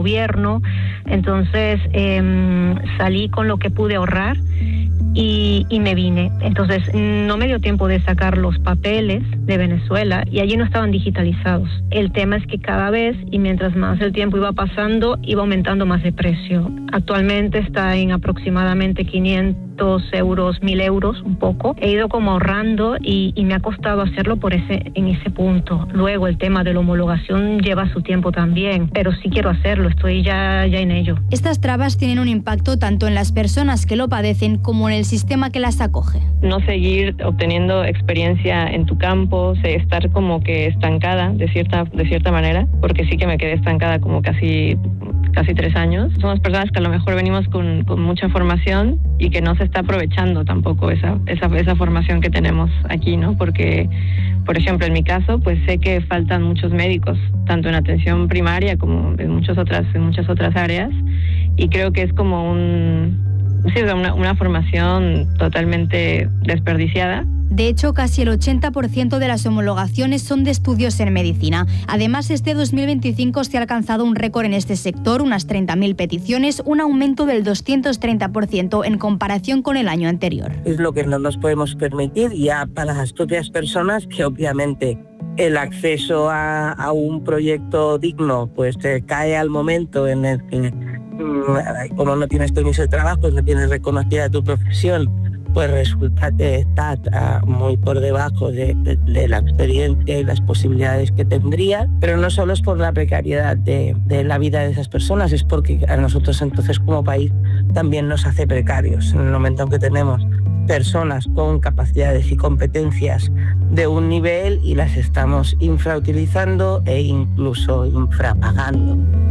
gobierno. Entonces salí con lo que pude ahorrar y me vine. Entonces no me dio tiempo de sacar los papeles de Venezuela y allí no estaban digitalizados. El tema es que cada vez, y mientras más el tiempo iba pasando, iba aumentando más de precio. Actualmente está en aproximadamente 500 euros, 1.000 euros, un poco. He ido como ahorrando y me ha costado hacerlo en ese punto. Luego el tema de la homologación lleva su tiempo también, pero sí quiero hacerlo, estoy ya en ello. Estas trabas tienen un impacto tanto en las personas que lo padecen como en el sistema que las acoge. No seguir obteniendo experiencia en tu campo, estar como que estancada de cierta manera, porque sí que me quedé estancada como casi 3 años. Somos personas que a lo mejor venimos con mucha formación y que no se está aprovechando tampoco esa formación que tenemos aquí, ¿no? Porque, por ejemplo, en mi caso, pues sé que faltan muchos médicos, tanto en atención primaria como en muchas otras áreas, y creo que es como una formación totalmente desperdiciada. De hecho, casi el 80% de las homologaciones son de estudios en medicina. Además, este 2025 se ha alcanzado un récord en este sector, unas 30.000 peticiones, un aumento del 230% en comparación con el año anterior. Es lo que no nos podemos permitir ya para las propias personas, que obviamente el acceso a un proyecto digno pues cae al momento en el que, como no tienes permiso de trabajo, no tienes reconocida tu profesión, pues resulta que está muy por debajo de la experiencia y las posibilidades que tendría. Pero no solo es por la precariedad de la vida de esas personas, es porque a nosotros entonces como país también nos hace precarios. En el momento en que tenemos personas con capacidades y competencias de un nivel y las estamos infrautilizando e incluso infrapagando.